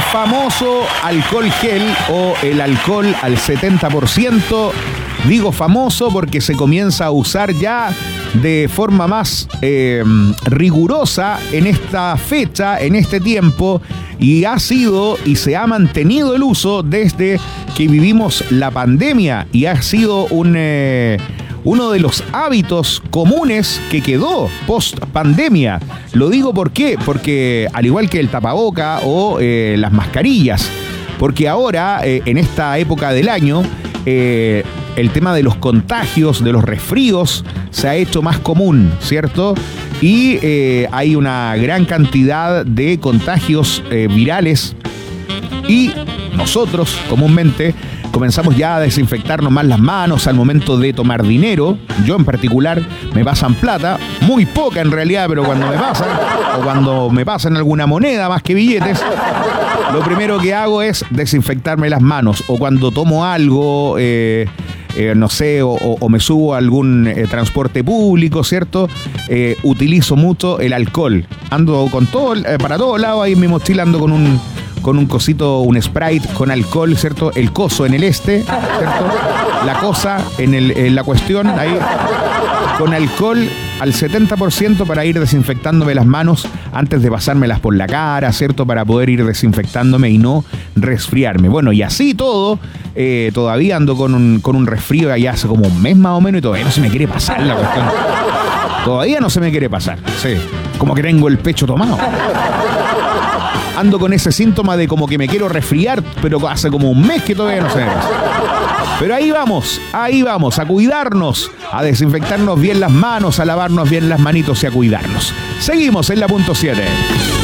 famoso alcohol gel o el alcohol al 70%. Digo famoso porque se comienza a usar ya de forma más rigurosa en esta fecha, en este tiempo, y ha sido y se ha mantenido el uso desde que vivimos la pandemia, y ha sido uno de los hábitos comunes que quedó post pandemia. Lo digo ¿por qué? Porque al igual que el tapaboca o las mascarillas, porque ahora en esta época del año el tema de los contagios, de los resfríos, se ha hecho más común, ¿cierto? Y hay una gran cantidad de contagios virales, y nosotros comúnmente comenzamos ya a desinfectarnos más las manos al momento de tomar dinero. Yo en particular me pasan plata, muy poca en realidad, pero cuando me pasan, o cuando me pasan alguna moneda más que billetes, lo primero que hago es desinfectarme las manos. O cuando tomo algo, no sé, o me subo a algún transporte público, ¿cierto? Utilizo mucho el alcohol. Ando con todo, para todos lados, ahí en mi mochila ando con un cosito, un Sprite con alcohol, ¿cierto? El coso en el ¿cierto? La cosa en la cuestión, ahí con alcohol al 70% para ir desinfectándome las manos antes de pasármelas por la cara, ¿cierto? Para poder ir desinfectándome y no resfriarme. Bueno, y así todo, todavía ando con un resfrío ya hace como un mes más o menos, y todavía no se me quiere pasar la cuestión. Todavía no se me quiere pasar, sí. Como que tengo el pecho tomado. Ando con ese síntoma de como que me quiero resfriar, pero hace como un mes que todavía no se me pasa. Pero ahí vamos, a cuidarnos, a desinfectarnos bien las manos, a lavarnos bien las manitos y a cuidarnos. Seguimos en la punto 7.